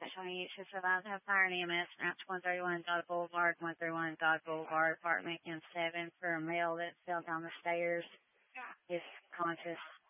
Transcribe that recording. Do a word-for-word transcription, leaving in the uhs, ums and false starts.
twenty-eight to survive have fire and E M S, Route one thirty-one Dog Boulevard, one thirty-one Dog Boulevard, apartment in seven for a male that fell down the stairs. Is conscious.